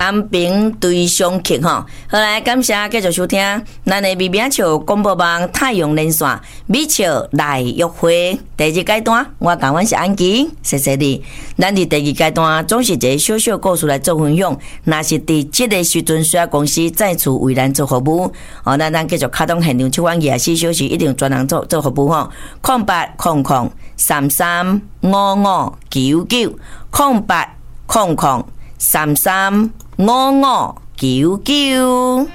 安平对上客吼，好来感谢继续收听咱的美美笑广播网太阳连线美笑来约会第二阶段，我讲阮是安琪，谢谢你。咱伫第二阶段总是一个小小故事来做分享，若是伫即个时阵需要公司再次为咱做服务，咱继续开动现场7晚24小时一定专人做服务吼，0800335599 0800335599。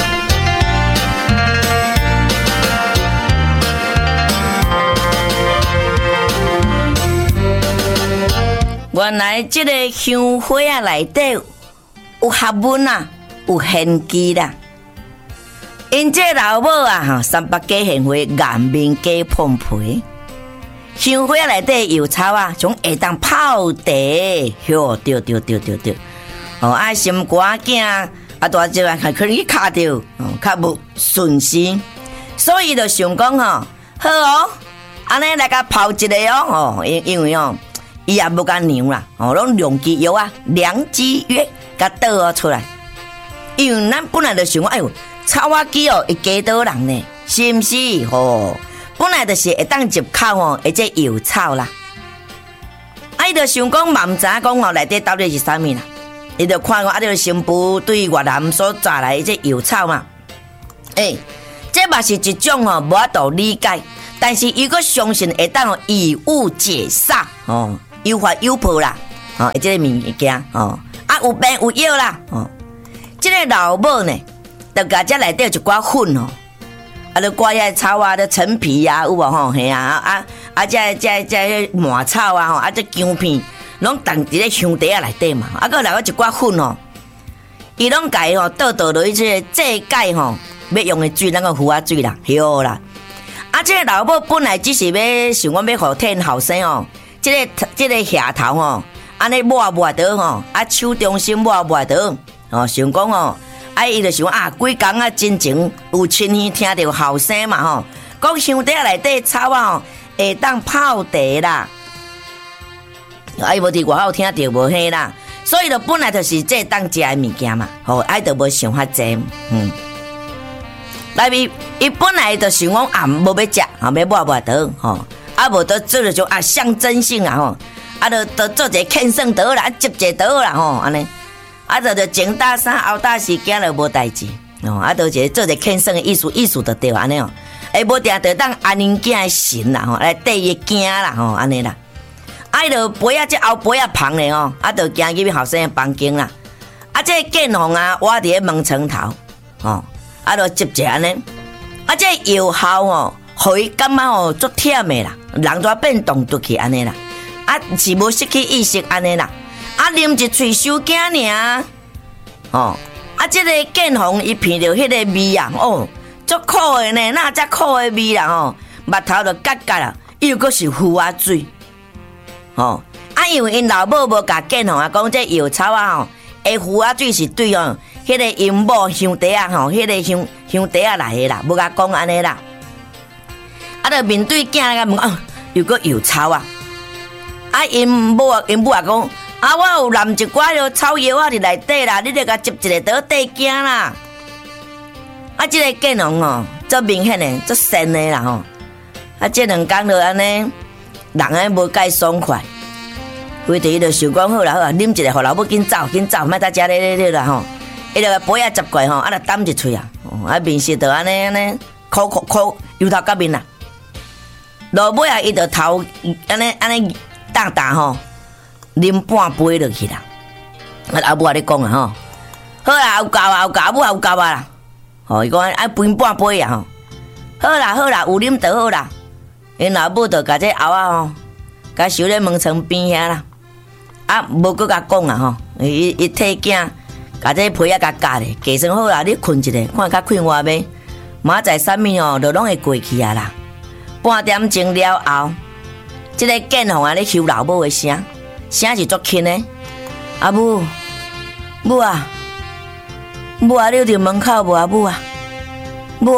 原来这个香花啊内底有学问啊，有玄机啦。因这老母啊，300加现花，颜面加碰皮。香花内底油草啊，从下当泡茶，哟，对。心肝囝啊，大只啊，还可能去卡着，较无顺心，所以就想讲好安尼来甲泡一个因为伊也无甲娘啦，拢良机药啊，良机药甲倒出来。因为咱本来就想，草仔机会加倒人呢，是毋是？本来就是会当入口会这药草啦。伊就想讲，嘛毋知影讲内底到底是啥物啦。伊就看我就新妇对越南所抓来这药草嘛，这嘛是一种无法度理解，但是伊个相信会当以物解煞有法有谱啦，这个物件有病有药啦，这个老母呢，就甲这内底一寡粉就挂遐草啊，的陈皮啊，有无嘿这麻草啊，这姜片，拢放伫咧香茶啊内底嘛，搁来个一寡粉伊拢家倒落去这个芥芥要用的水，那个胡啊水啦，对啦。这个老母本来只是要想讲要互天后生这个下头安尼抹倒手中心抹倒想讲伊就想几工真情有亲戚听到后生嘛讲香茶内底草会当泡茶啦，伊无伫外口听到无迄啦，所以就本来就是这当食的物件嘛，就无想遐济，内面伊本来就想讲无要食，要抹倒无得做了种象征性就做一个庆生倒啦，接一个倒啦安尼，就前打三后打四，惊了无代志就一个做一个庆生的意思就对安尼无定就当安宁囝的神啦来缀伊惊啦安尼啦，就杯这后杯旁咧就行入去后生的房间啦，这建宏活伫咧门床头就接一安尼，这药效互伊感觉足忝的啦，人就变动倒去安尼啦，是无失去意识安尼啦，啉一喙收惊尔这个建宏伊闻到迄个味足苦的呢，哪遮苦的味啦目头就角角啦，又搁是胡啊水因为因老母无甲建宏讲这药草的胡啊水是对迄个因某香茶迄个香茶来的啦，无甲讲安尼啦。就面对囝个问又搁药草因母也讲我有淋一寡药草药伫内底啦，你著甲接一个倒底惊啦。这个建宏足明显的足神的啦这两工就安尼，人无介爽快。规地就想讲好啦，啉一个，互老母紧走，莫再食咧啦伊就杯接过就担一喙面色就安尼苦油头甲面啦。落尾伊就头安尼淡啉半杯落去啦。阿母咧讲好啦，有够阿母有够啦。伊讲分半杯好啦，有啉就好啦。因老母就甲这后甲收咧门床边遐啦。无搁甲讲伊替囝甲这被甲夹咧，加算好啦，你困一下，看较快活呗。明仔载啥物就拢会过去啦。半点钟了后，这个建宏咧收老母的声是足轻的。母啊，你伫门口无母啊？母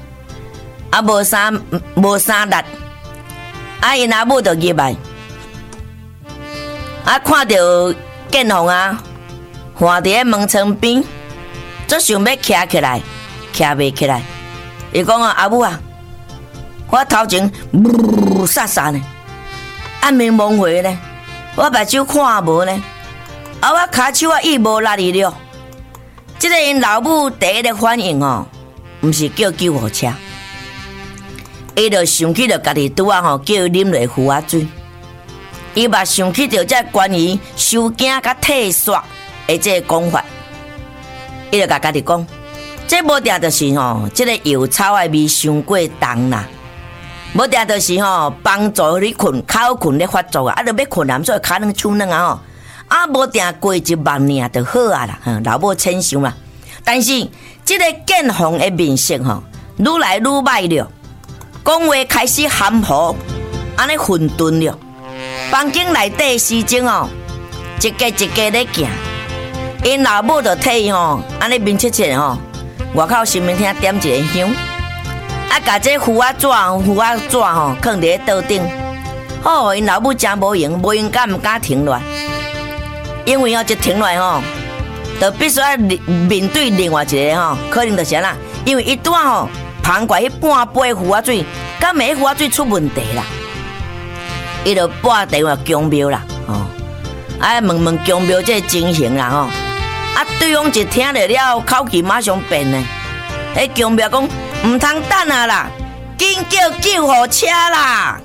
无啥力，因阿母就入来。看到建宏换伫门窗边，则想要徛起来，徛袂起来。伊讲阿母啊，我头前煞煞呢，暗暝蒙回呢，我目睭看无呢，我骹手伊无力了。这个因老母第一个反应毋是叫救护车，伊就想起着家己拄叫伊啉落符仔水。伊嘛想起着这关于收惊甲退煞的这个讲法，伊就甲家己讲，这无定就是这个药草的味伤过重啦，无定就是帮助你困口困咧发作啊，就要困所以骹软手软啊无定过一晚尔就好啊啦，老母亲想啦。但是这个建宏的面色愈来愈歹了，讲话开始含糊，安尼混沌了。房间内底时钟一个一个咧行，因老母就替伊安尼面切切外口新闻厅点一个香，啊，甲这符仔纸放伫咧桌顶。因老母真无用敢毋敢停落来，因为一停落来就必须要面对另外一个可能就是啦，因为伊拄旁观迄半杯符仔水，敢每符仔水出问题啦。伊就拨电话强庙啦，问强庙这情形啦，对方一听着了，口气马上变呢。迄强庙讲唔通等啊啦，紧叫救护车啦！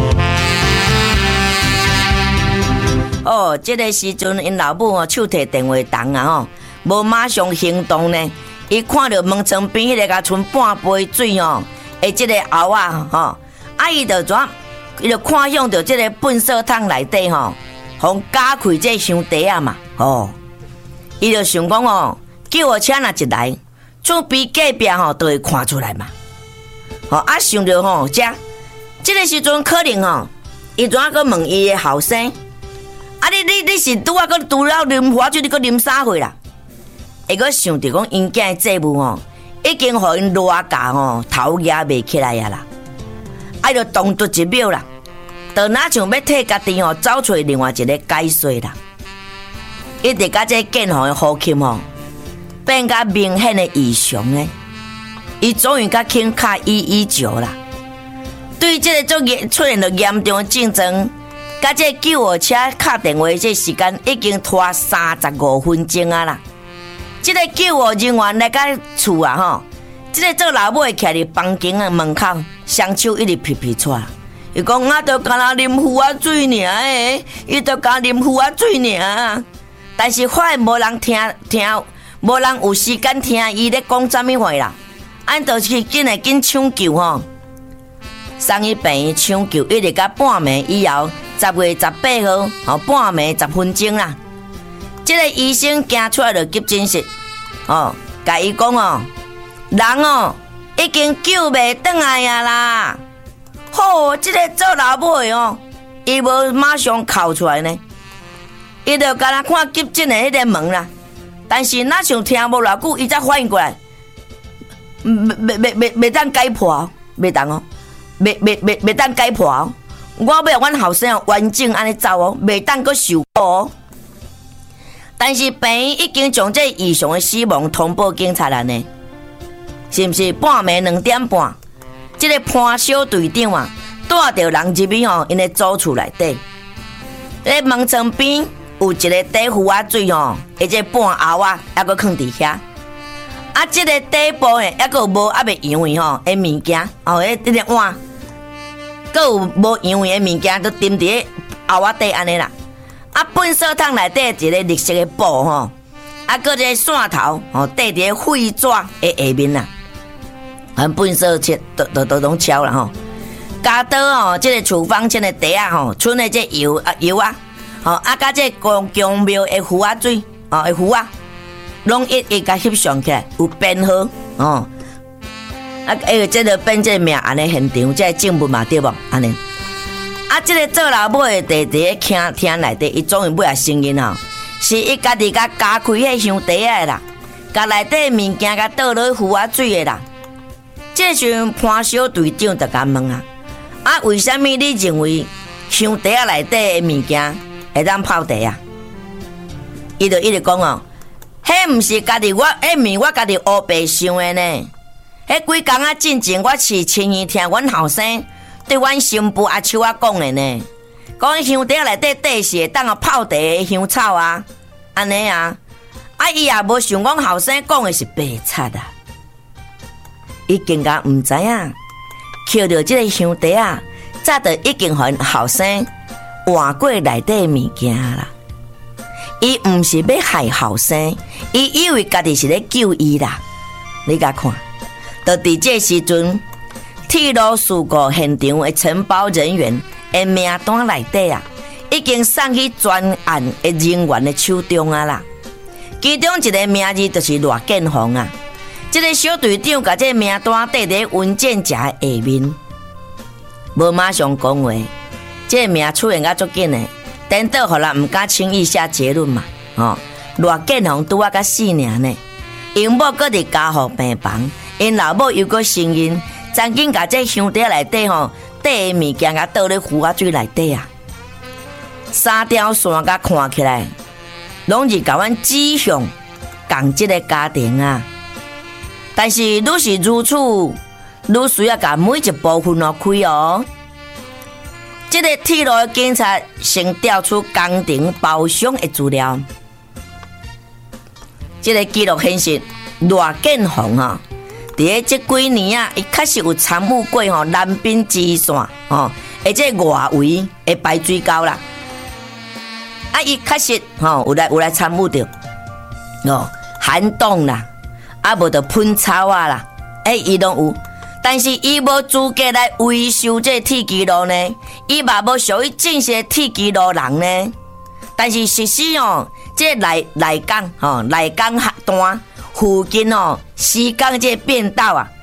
这个时阵因老母手提电话筒啊，无马上行动呢。伊看到门窗边迄个甲剩半杯水的这个后啊，伊就怎？伊就看向着这个粪扫桶内底互加开这香茶啊嘛，伊就想讲救护车若一来，厝边隔壁都会看出来嘛，想着这个时阵可能伊怎个问伊的后生，你是拄了啉花水，你搁啉啥货啦？会搁想着讲因囝的债务已经互因拉架头压袂起来啊啦。就动踱一秒啦，就哪像要替家己找出另外一个解说啦。一直甲这建宏的呼吸变甲明显的异常呢，伊终于甲肯卡119啦。对这个出现了严重的症状，甲这救护车敲电话这时间已经拖35分钟啊啦。这个救护人员来到厝啊这个做老母的徛伫房间的门口，双手一直皮皮喘。伊讲我就干那啉符仔水尔伊就干啉符仔水尔。但是发现无人听，无人有时间听伊咧讲啥物话啦。就是紧抢救送去病院抢救，一直到半暝以后，10月18号半暝10分钟啦。这个医生行出来就急诊室甲伊讲人已经救袂转来啊啦！这个做老母的伊无马上哭出来呢，伊就干那看急诊的迄个门啦。但是哪想听无偌久，伊才反应过来，袂当解破，袂当袂当解破。我要阮后生完整安尼走袂当阁受苦。但是病院已经将这异常的死亡通报警察了呢。是毋是半暝2点半？这个潘小队长带着人入去因的祖厝内底，咧门窗边有一个底符仔水而且半后还阁放伫遐。这个底部还阁有无未养的物件迄个碗，阁有无养的物件都钉伫后底安尼啦。粪扫桶内底一个绿色的布搁一个线头缀伫废纸的下面啦。粪扫车都拢敲啦加倒这个处方签的袋剩的这油甲这强庙的符仔水的符仔，拢一甲翕上起来，有编号这个变这命案的现场，这证物嘛对无安尼。这个做老母的伫咧厅内底，伊终于尾也承认是伊家己甲加开迄香茶的啦，甲内底物件甲倒落符仔水的啦。这时潘小队长就甲问为什么你认为香茶内底的物件会当泡茶啊？伊就一直讲迄毋是家己我，迄毋是我家己黑白想的呢。迄几工仔进前，我是亲耳听阮后生对阮新妇阿秋仔讲的呢。讲香袋内底底是会当啊泡茶的香草啊，安尼啊。啊，伊也无想讲后生讲的是白贼啊。伊更加毋知影，捡着即个香袋啊，早就已经互后生换过内底物件啦。伊毋是要害后生，伊以为家己是咧救伊啦。你甲看，就伫这时阵，铁路事故现场的承包人员的名单内底啊，已经送去专案的人员的手中啊啦。其中一个名字就是罗建宏啊。这个小队长把这名单缀在文件夹的下面，无马上讲话。这个名出现甲足紧的，颠倒互人唔敢轻易下结论嘛。罗建宏拄啊甲死尔呢，因某搁伫家护病房，因老母又搁承认，曾经把这香袋内底底的物件甲倒咧湖仔水内底啊。三条线甲看起来，拢是甲阮指向共即个家庭啊。但是愈是如此，愈需要甲每一部分开哦。这个铁路的警察先调出工程包厢的资料。这个记录显示，罗建宏伫这几年啊，伊确实有参与过南滨支线而且外围的排水沟啦。啊，伊确实有来参与着涵洞啦。啊，无就喷草啊啦，伊拢有，但是伊无资格来维修这铁基路呢，伊嘛无属于正式的铁基路人呢。但是实施这内港内港河段附近施工这变道啊，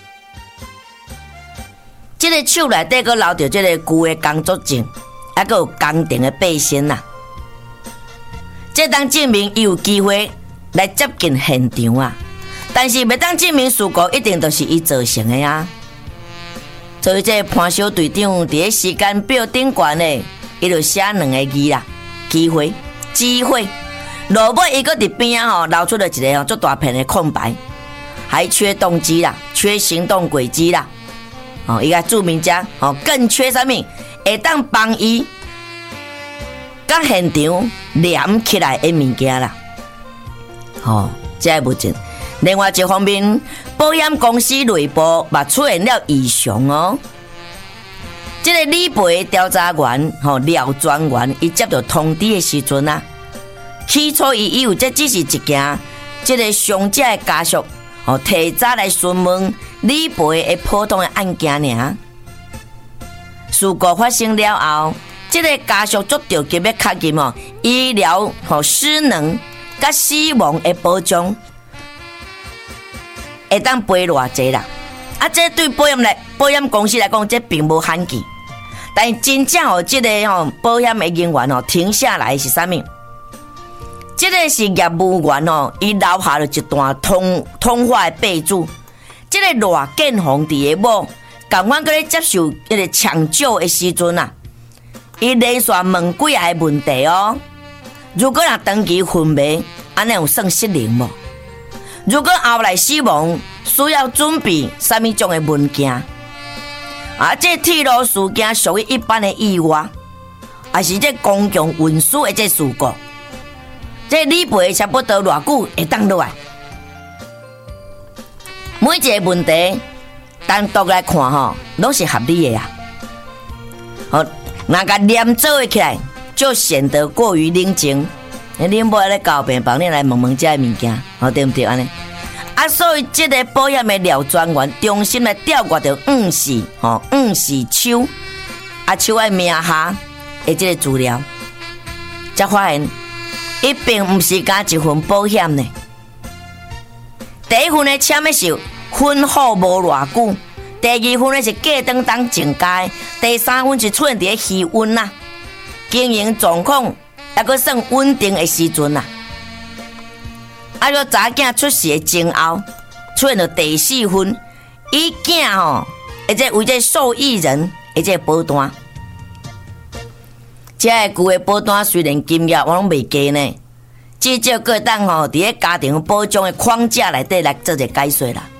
这个手内底佫留着这个旧的工作证，还佫有工程的背身呐。这当证明伊有机会来接近现场啊。但是袂当证明事故一定都是伊造成的啊！所以这潘小队长伫咧时间表顶悬咧，伊就写两个字啦：机会。落尾伊搁伫边啊留出了一个足大片的空白，还缺动机啦，缺行动轨迹啦。伊个注明者更缺啥物？会当帮伊甲现场连起来的物件啦。这个物件。另外一方面，保险公司内部嘛出现了异常这个理赔调查员廖专员，伊接到通知的时阵啊，起初伊以为这只是一件这个伤者的家属提早来询问理赔的普通的案件尔。事故发生了后，这个家属足着急要确认医疗失能甲死亡的保障。会当赔偌济啦？这对保险公司来讲，这并无罕见。但真正这个保险的人员停下来是啥物？这个是业务员伊留下了一段通话的备注。这个罗建宏伫个某，共阮搁咧接受迄个抢救的时阵啊，伊连续问几下问题如果若长期昏迷，安尼有算失灵无？如果后来死亡，需要准备什么种的文件？这铁路事件属于一般的意外，还是这公共运输的这事故？这理赔差不多偌久会当落来？每一个问题单独来看拢是合理的呀。若甲连做起来，就显得过于冷静。恁无咧交病房，恁来问这物件，对不对安尼？所以这个保险的廖专员中心来调阅到黄氏秋阿秋的名下的这个资料，才发现伊并不是加一份保险呢。第一份的签的是婚后无偌久，第二份的是过当当增加，第三份是出现伫气温啦，经营状况还阁算稳定的时阵啦。个查囝出事的前后，出现了第四份，伊囝而且为这受益人而且保单。这个旧的保单虽然金额我拢袂低呢， 至少个当吼伫咧家庭保障的框架内底来做一个解说啦。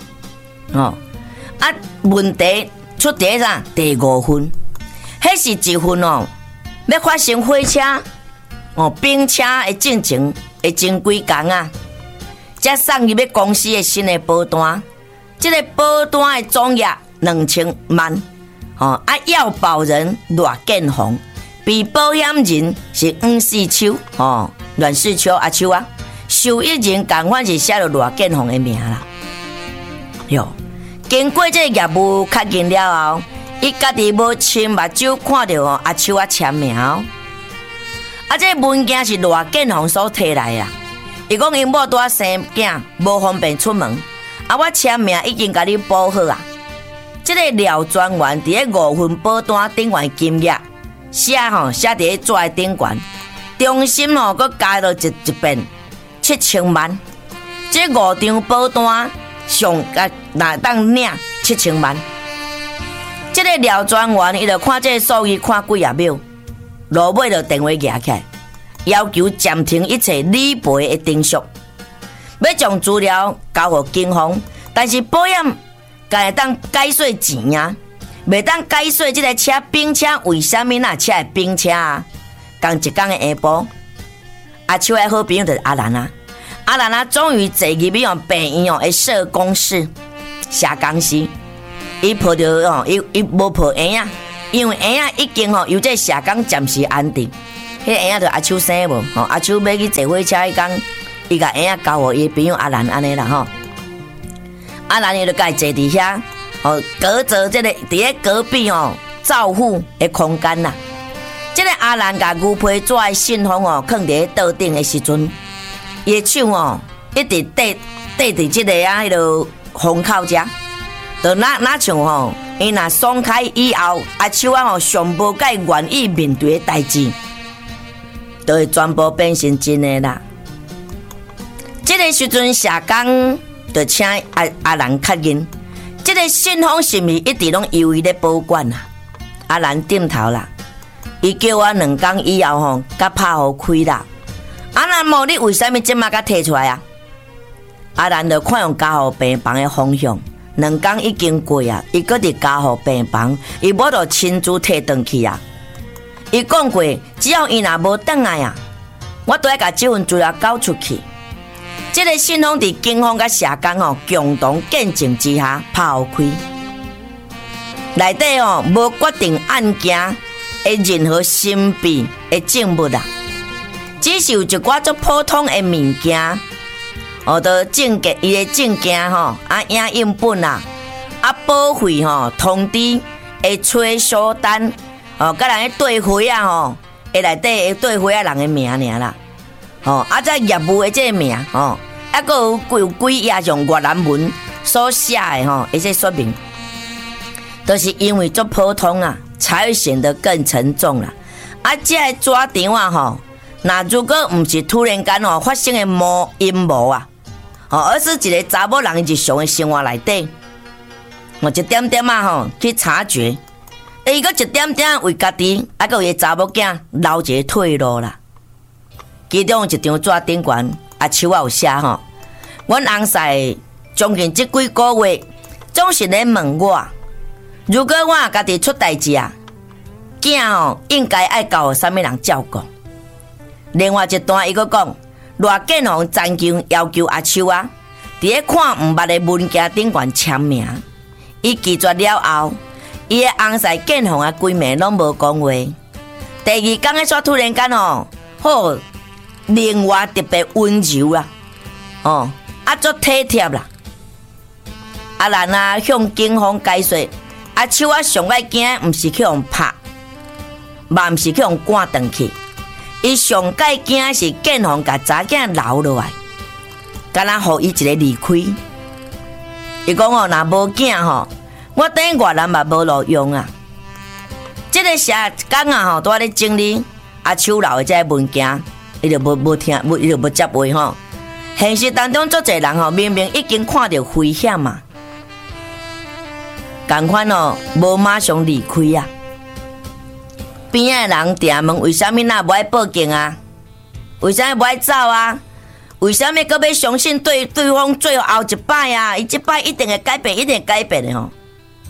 问题出伫啥？第5份，迄是一份要发生火车冰车的进程会前几工啊，才送入要公司的新的保单。这个保单的总额2000万，要保人赖建宏，被保险人是黄世秋，阮世秋阿秋啊，受益人同款是写了赖建宏的名啦。哟，经过这个业务确认了后，伊家己无亲目睭看到阿秋啊签名这文件是赖建宏所摕来的。伊讲因某带生囝，无方便出门，我签名已经甲你补好啊。这个廖专员伫咧5份保单顶悬金额写伫咧纸顶悬，中心佫加了一遍7000万。这5张保单上若当领7000万。这个廖专员伊就看这个数字看几啊秒，落尾就电话举起来，要求暂停一切理赔的程序，要将资料交予警方，但是保险敢会当解锁钱啊，袂当解锁这台车冰车为什么那车会冰车啊？同一天的下晡，阿秋的好朋友就是阿兰啊，终于坐入去病院的社工室写公司，伊抱着伊无抱婴啊，因为婴啊已经由这社工暂时安定。迄个婴仔就阿秋生无，阿秋要去坐火车迄天，伊甲婴仔交予伊朋友阿兰安尼啦阿兰伊就甲伊坐伫遐，隔着这个伫咧隔壁照护的空间啦。这个阿兰甲牛皮纸的信封放伫咧桌顶的时阵，伊的手一直缀伫这个迄个封口遮，就哪像伊若松开以后，阿秋上无甲伊愿意面对的代志，就会全部变成真的啦。这个时阵，社工就请阿兰确认，这个信封是毋是一直拢由伊咧保管啊？阿兰点头啦，伊叫我2天以后甲拍互开啦。兰无你为什么即马甲摕出来啊？阿兰就看用加护病房的方向，2天已经过啊，伊搁伫加护病房，伊无就亲自摕转去啊。伊讲过，只要伊若无转来啊，我都要甲这份资料交出去。这个信封伫警方甲社工共同见证之下拍互开，内底无决定案件的任何神秘的证物啊，只是有一寡足普通的物件，就证件伊的证件影印本啊，保费通知的催收单，甲人咧对回啊内底会对回啊人的名尔啦，再业务的这个名还有几页用越南文所写的一些说明，都是因为足普通啊，才会显得更沉重啦。这个纸张啊那如果不是突然间发生的阴谋啊，而是一个查某人日常的生活内底，一点点去察觉，伊个一点点为家己，还有伊查某囝留一个退路啦。其中一张纸顶悬，阿秋有写阮翁婿将近这几个月，总是咧问我，如果我家己出代志啊，囝应该爱交什么人照顾。另外一段伊佫讲，赖建宏曾经要求阿秋啊，伫咧看毋捌的文件顶悬签名，伊拒绝了后，伊的翁婿建宏啊，规暝拢无讲话。第2天的煞突然间另外特别温柔啊，足体贴啦。阿兰啊向警方解说，阿秋啊上爱惊毋是去用拍，嘛毋是去用赶转去，伊上介惊是建宏甲查囝留落来，敢若互伊一个离开。伊讲若无囝我等越南嘛无路用啊。这个社工啊都咧整理阿秋留的这个文件，伊就无听，伊就无接话现实当中，足侪人明明已经看到危险嘛，同款无马上离开啊。边仔的人定问为什么那无爱报警啊？为什么无爱走啊？ 为什么搁要相信对方最后一摆啊？伊这摆一定会改变，一定会改变的吼。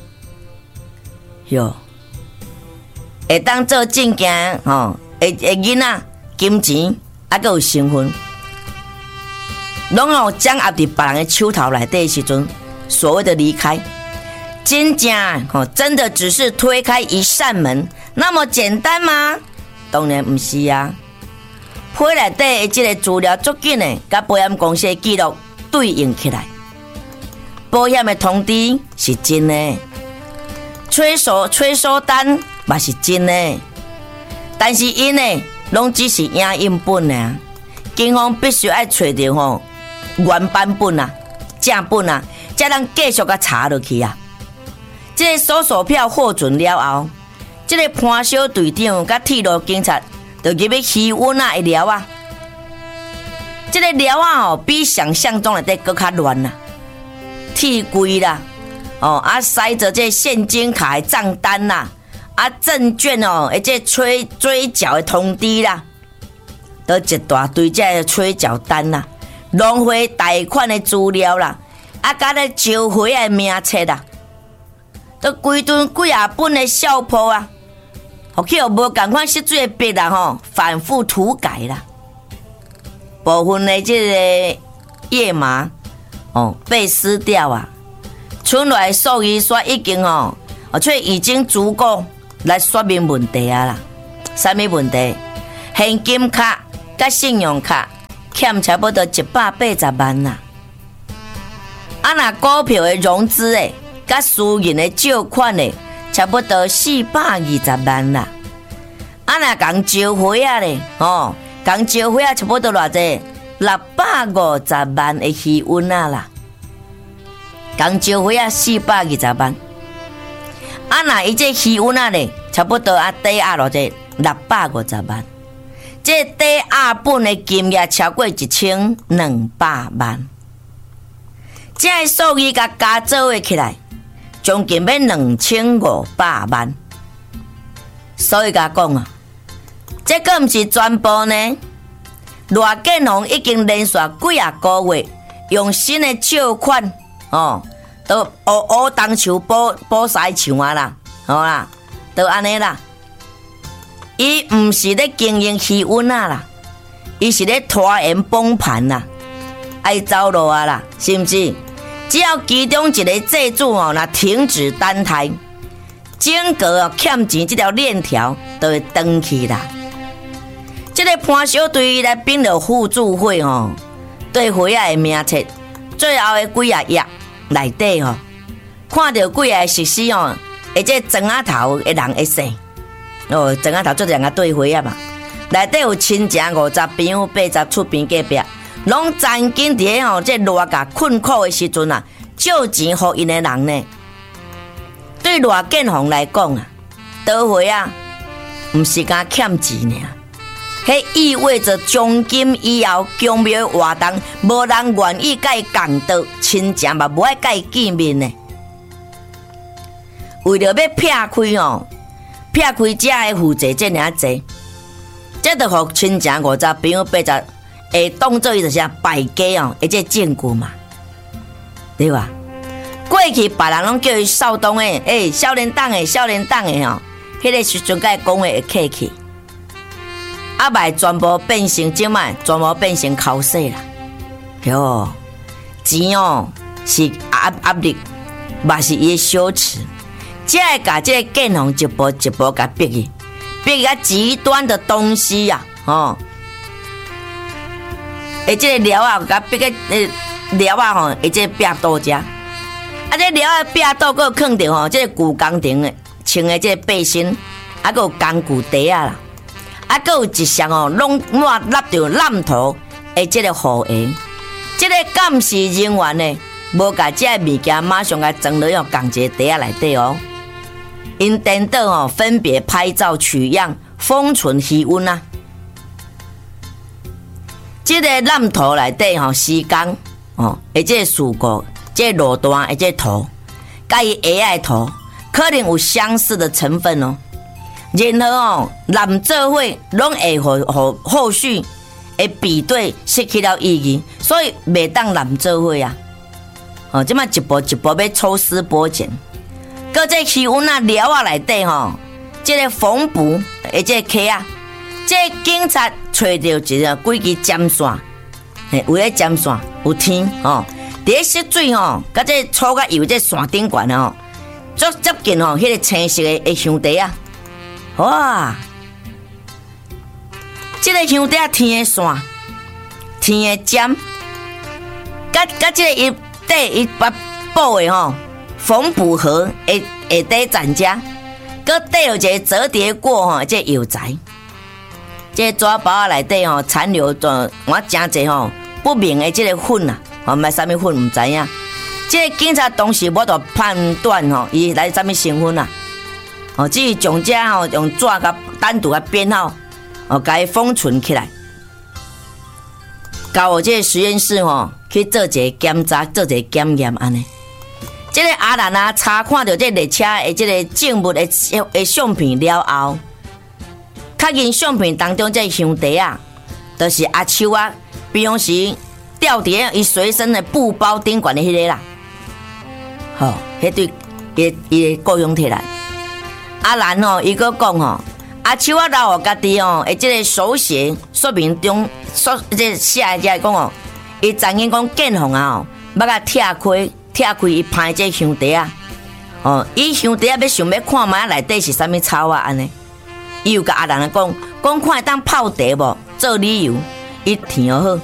哟，会当做正经吼，会囡仔金钱还阁有身份，拢吼掌握伫别人的手头内底的时阵，所谓的离开，真正吼真的只是推开一扇门那么简单吗？当然不是啊。批内底的这个资料足紧的，甲保险公司的记录对应起来，保险的通知是真的，催收单嘛是真的，但是因呢，拢只是影印本啊，警方必须要找到吼原版本啊、正本啊，才能继续甲查落去啊。这个搜索票获准了后，这个潘小队长甲铁路警察就入去气温啊的料啊，这个料啊哦，比想象中的更较乱啦，铁柜啦，塞着这现金卡的账单啦，证券哦，这追缴的通知啦，都一大堆这催缴单啦，浪费贷款的资料啦，甲咧招回的名册啦，都规顿几啊本的小谱啊。互去无共款识水的笔啦吼，反复涂改啦。部分的这个页码被撕掉啊，剩来数字刷已经却已经足够来说明问题啊啦。什么问题？现金卡甲信用卡欠差不多180万啦。若股票的融资诶，甲私人的借款诶。差不多420万啦，若共招回啊咧，共招回啊差不多偌济650万的气温啊啦，共招回啊420万，若伊这气温啊咧，差不多抵押偌济650万，这抵押本的金额超过1200万，这数字加做伙起来。将近要2500万，所以甲讲啊，这个毋是全部呢。罗建宏已经连续几啊个月用新的借款，都乌当树补西墙啊啦，好啦，都安尼啦。伊毋是咧经营气温啊啦，伊是咧拖延崩盘啦，爱走路啊啦，是毋是？只要其中一个债主若停止单台，整个欠钱这条链条就会断去啦。这个潘小队来并了互助会对会的名册，最后的几啊页内底看到几啊实施而且庄仔头的人会说，庄仔头做两个对会啊嘛，内底有亲情50平80厝边隔壁。拢曾经伫这偌甲困苦的时阵啊，借钱互因的人呢。对罗建宏来讲啊，倒回啊，毋是敢欠钱呢，迄意味着从今以后公庙活动，无人愿意甲伊共道，亲情嘛无爱甲伊见面呢。为了要撇开这的负债这尔济，这就互亲情50平80。会当做伊就是败家而且证据嘛，对吧？过去别人拢叫伊少东诶，少年党诶，迄个时阵甲伊讲话会客气，卖全部变成即卖，全部变成口水啦。哟，钱是压力，嘛是伊羞耻，才会甲这个建宏一步一步甲逼甲极端的东西呀，这个料啊，甲逼个料啊这个壁刀遮，这料啊壁刀佫放着这个旧工程的穿的这个背心，佫有工具袋啊啦，佫有一项拢抹lap着烂头的这个护鞋，这个监视人员呢，无甲这个物件马上甲装落工一个袋内底因电脑分别拍照取样，封存气温啊。这个蓝图内底时间而且数据，这路段而且图，甲伊 AI 图，可能有相似的成分任何蓝做伙拢会互后续会比对失去了意义，所以袂当揽做伙啊。哦，即摆一步一步要抽丝剥茧，搁这气温啊寮啊内底吼，即个缝补的即个溪啊，即个警察找到一个几支针线，有咧针线有天吼，伫咧湿水吼，甲这搓甲油这线顶悬吼，足接近吼迄个青色的香袋啊，哇！即个香袋天的线，天的针，甲即个伊底伊把布的吼缝补盒下底展遮，搁底有一个折叠过吼，这油材，这纸包啊内底吼残留着我真济吼不明的即个粉啊，吼买啥物粉唔知影。即个警察当时我就判断吼，伊来啥物成分啊？哦，只是将这吼用纸甲单独甲编号，哦，甲伊封存起来，交我这个实验室吼去做一个检查，做一个检验安尼。即个阿兰啊，查看到这列车的即个证物的相片了后，确认相片当中这香袋啊，就是阿秋啊，平常时吊伫伊随身的布包顶悬的迄个啦。吼，迄对伊的雇佣摕来。阿兰吼，伊佫讲吼，阿秋啊，老我家己吼，的即个手写说明中即写的讲吼，伊曾经讲建宏啊吼，要甲拆开伊拍这香袋啊，哦，伊香袋啊要想要看卖内底是啥物草啊安尼，伊又甲阿兰讲看会当泡茶无，做理由，伊听好。